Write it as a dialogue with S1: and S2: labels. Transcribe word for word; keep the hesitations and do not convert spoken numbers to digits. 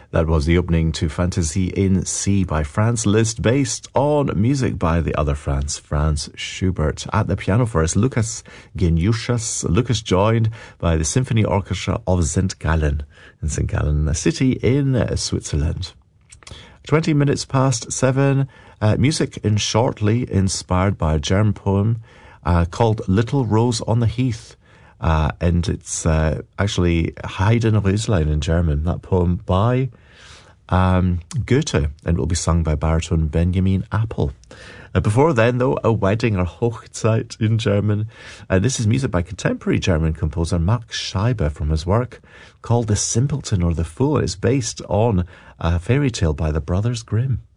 S1: That was the opening to Fantasy in C by Franz Liszt, based on music by the other Franz, Franz Schubert. At the piano for us, Lukas Geniushas. Lukas joined by the Symphony Orchestra of Saint Gallen, in Saint Gallen, a city in uh, Switzerland. twenty minutes past seven, uh, music in Shortly, inspired by a German poem uh, called Little Rose on the Heath. Uh, and it's uh, actually Heidenröslein in German, that poem by um, Goethe, and it will be sung by baritone Benjamin Appel. Uh, before then, though, A Wedding or Hochzeit in German. Uh, this is music by contemporary German composer Max Scheiber from his work called The Simpleton or the Fool. It's based on a fairy tale by the Brothers Grimm.